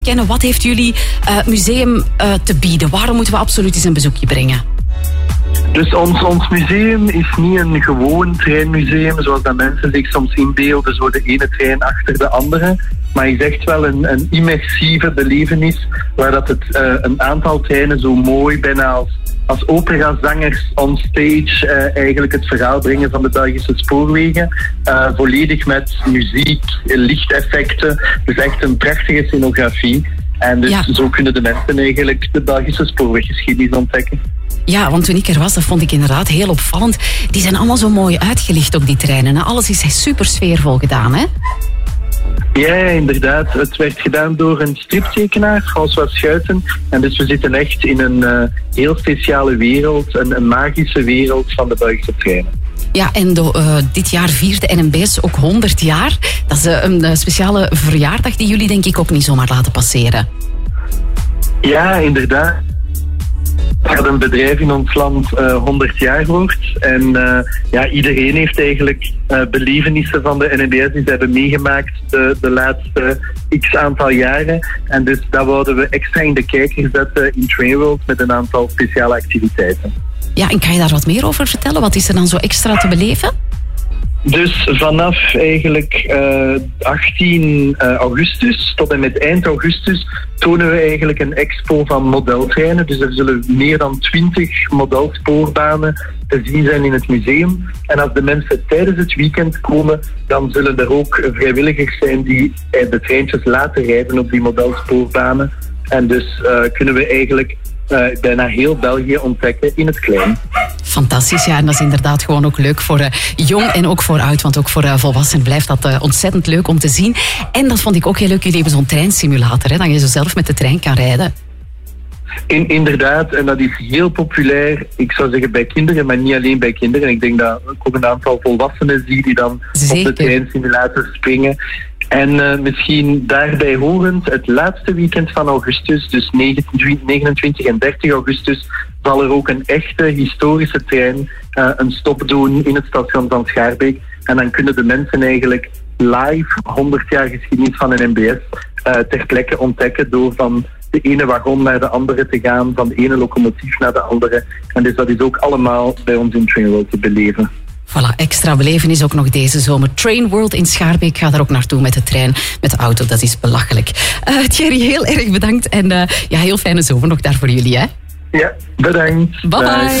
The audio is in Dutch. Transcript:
kennen. Wat heeft jullie museum te bieden? Waarom moeten we absoluut eens een bezoekje brengen? Dus ons museum is niet een gewoon treinmuseum, zoals dat mensen zich soms inbeelden, zo de ene trein achter de andere. Maar het is echt wel een immersieve belevenis, waar dat het een aantal treinen zo mooi, bijna als operazangers on stage eigenlijk het verhaal brengen van de Belgische spoorwegen. Volledig met muziek, lichteffecten. Dus echt een prachtige scenografie. En dus zo kunnen de mensen eigenlijk de Belgische spoorweggeschiedenis ontdekken. Ja, want toen ik er was, dat vond ik inderdaad heel opvallend. Die zijn allemaal zo mooi uitgelicht op die treinen. Alles is super sfeervol gedaan, hè? Ja, inderdaad. Het werd gedaan door een striptekenaar, François Schuiten. En dus we zitten echt in een heel speciale wereld, een magische wereld van de Belgische treinen. Ja, en dit jaar viert de NMBS ook 100 jaar. Dat is een speciale verjaardag die jullie denk ik ook niet zomaar laten passeren. Ja, inderdaad. Dat een bedrijf in ons land 100 jaar wordt. En iedereen heeft eigenlijk belevenissen van de NMBS die ze hebben meegemaakt de laatste x aantal jaren. En dus dat wouden we extra in de kijker zetten in Trainworld met een aantal speciale activiteiten. Ja, en kan je daar wat meer over vertellen? Wat is er dan zo extra te beleven? Dus vanaf eigenlijk 18 augustus tot en met eind augustus tonen we eigenlijk een expo van modeltreinen. Dus er zullen meer dan 20 modelsporbanen te zien zijn in het museum. En als de mensen tijdens het weekend komen, dan zullen er ook vrijwilligers zijn die de treintjes laten rijden op die modelsporbanen. En dus kunnen we eigenlijk bijna heel België ontdekken in het klein. Fantastisch, ja. En dat is inderdaad gewoon ook leuk voor jong en ook voor oud. Want ook voor volwassenen blijft dat ontzettend leuk om te zien. En dat vond ik ook heel leuk. Jullie hebben zo'n treinsimulator, hè, dat je zo zelf met de trein kan rijden. Inderdaad, en dat is heel populair, ik zou zeggen bij kinderen, maar niet alleen bij kinderen. Ik denk dat ik ook een aantal volwassenen zie die dan op de treinsimulator springen. En misschien daarbij horend, het laatste weekend van augustus, dus 29 en 30 augustus, zal er ook een echte historische trein een stop doen in het station van Schaarbeek. En dan kunnen de mensen eigenlijk live 100 jaar geschiedenis van een NMBS ter plekke ontdekken door van de ene wagon naar de andere te gaan, van de ene locomotief naar de andere. En dus dat is ook allemaal bij ons in Trainworld te beleven. Voilà, extra belevenis ook nog deze zomer. Trainworld in Schaarbeek. Ga daar ook naartoe met de trein, met de auto. Dat is belachelijk. Thierry, heel erg bedankt. En heel fijne zomer nog daar voor jullie, hè? Ja, bedankt. Bye bye.